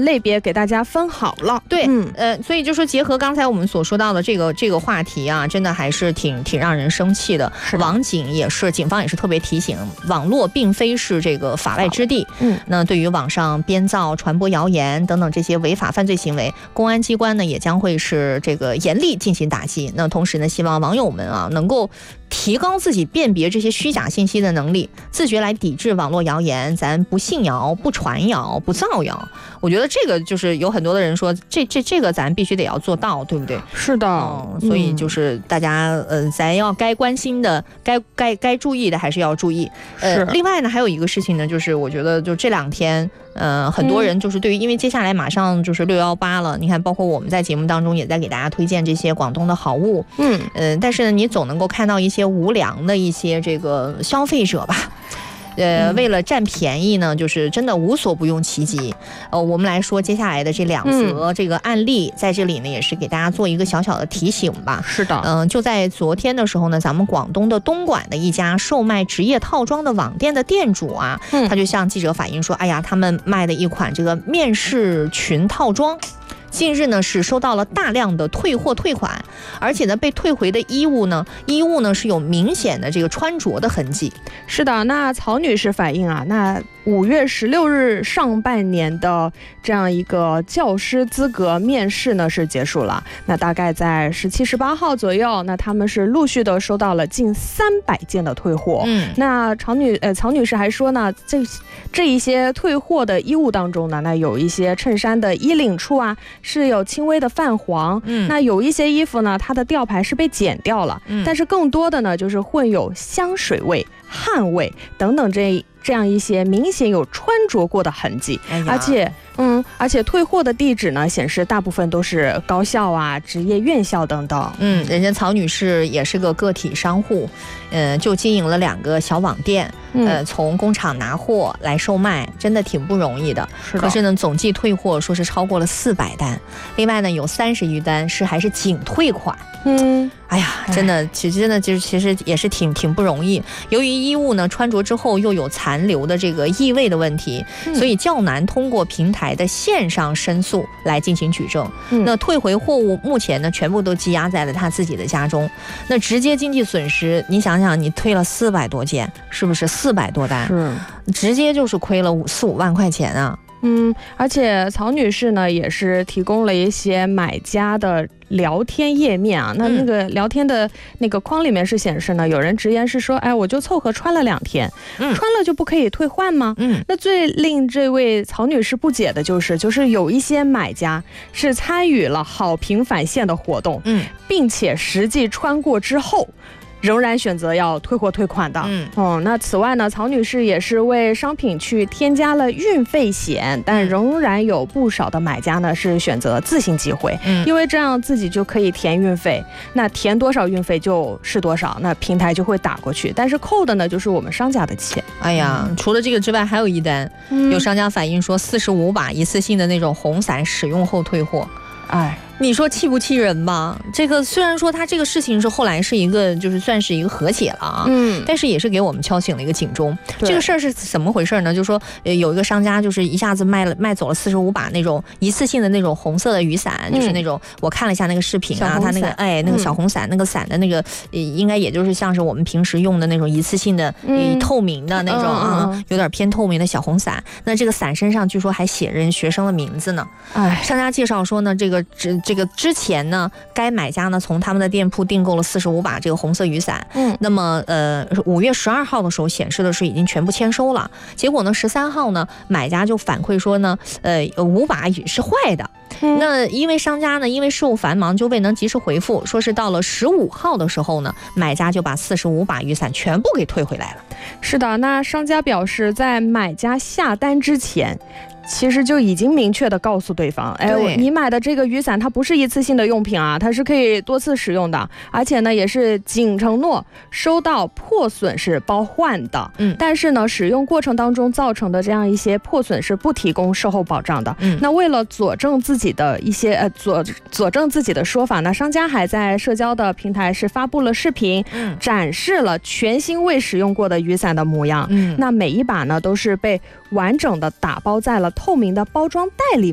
类别给大家分好了。 对，所以就说结合刚才我们所说到的这个话题啊，真的还是挺让人生气的。网警警方也是特别提醒，网络并非是这个法外之地。那对于网上编造、传播谣言等等这些违法犯罪行为，公安机关呢也将会是这个严厉进行打击。那同时呢，希望网友们啊能够提高自己辨别这些虚假信息的能力，自觉来抵制网络谣言，咱不信谣、不传谣、不造谣。我觉得这个就是有很多的人说，这个咱必须得要做到，对不对？ 是的， 所以就是大家咱要该关心的、该注意的还是要注意。另外呢，还有一个事情呢，就是我觉得就这2天。很多人就是对于，因为接下来马上就是618了，你看，包括我们在节目当中也在给大家推荐这些广东的好物，但是呢，你总能够看到一些无良的一些这个消费者吧。为了占便宜呢，就是真的无所不用其极。我们来说接下来的这2则这个案例，在这里呢也是给大家做一个小小的提醒吧。 是的， 就在昨天的时候呢，咱们广东的东莞的一家售卖职业套装的网店的店主啊，他就向记者反映说，哎呀，他们卖的一款这个面试裙套装。近日呢是收到了大量的退款，而且呢被退回的衣物呢是有明显的这个穿着的痕迹。 是的，那曹女士反映啊，那5月16日上半年的这样一个教师资格面试呢是结束了，那大概在17、18号左右，那他们是陆续的收到了近300件的退货。那曹女士还说呢，这一些退货的衣物当中呢，那有一些衬衫的衣领处啊是有轻微的泛黄，那有一些衣服呢，它的吊牌是被剪掉了，但是更多的呢就是混有香水味、汗味等等这样一些明显有穿着过的痕迹，而且退货的地址呢显示大部分都是高校啊、职业院校等等。 人家曹女士也是个个体商户，就经营了2个小网店，从工厂拿货来售卖，真的挺不容易的。可是呢，总计退货说是超过了400单，另外呢有30余单还是仅退款。哎呀，真的，其实也是挺不容易。由于衣物呢穿着之后又有残留的这个异味的问题，所以较难通过平台的线上申诉来进行举证。那退回货物目前呢全部都积压在了他自己的家中，那直接经济损失，你想想，你退了400多件，是不是400多单？直接就是亏了4、5万块钱啊。 而且曹女士呢也是提供了一些买家的聊天页面啊，那个聊天的那个框里面是显示呢，有人直言是说，哎，我就凑合穿了2天，穿了就不可以退换吗？那最令这位曹女士不解的就是有一些买家是参与了好评返现的活动，并且实际穿过之后仍然选择要退货退款的。那此外呢，曹女士也是为商品去添加了运费险，但仍然有不少的买家呢是选择自行寄回，因为这样自己就可以填运费，那填多少运费就是多少，那平台就会打过去，但是扣的呢就是我们商家的钱。 哎呀，除了这个之外，还有一单，有商家反映说45把一次性的那种红伞使用后退货。你说气不气人吧？这个虽然说他这个事情是后来是一个就是算是一个和解了啊，但是也是给我们敲醒了一个警钟。这个事儿是怎么回事呢？就是说有一个商家就是一下子卖走了45把那种一次性的那种红色的雨伞，就是那种我看了一下那个视频啊，他那个那个小红伞，那个伞的那个应该也就是像是我们平时用的那种一次性的透明的那种有点偏透明的小红伞。那这个伞身上据说还写人学生的名字呢。商家介绍说呢，这个之前呢，该买家呢从他们的店铺订购了45把这个红色雨伞，那么5月12号的时候显示的是已经全部签收了，结果呢13号呢买家就反馈说呢5把雨是坏的。那因为商家呢因为事务繁忙就未能及时回复，说是到了15号的时候呢，买家就把45把雨伞全部给退回来了。 是的，那商家表示在买家下单之前其实就已经明确的告诉对方，你买的这个雨伞它不是一次性的用品啊，它是可以多次使用的，而且呢也是仅承诺收到破损是包换的，但是呢使用过程当中造成的这样一些破损是不提供售后保障的。那为了佐证自己的一些佐证自己的说法呢，商家还在社交的平台是发布了视频，展示了全新未使用过的雨伞的模样。那每一把呢都是被完整的打包在了透明的包装袋里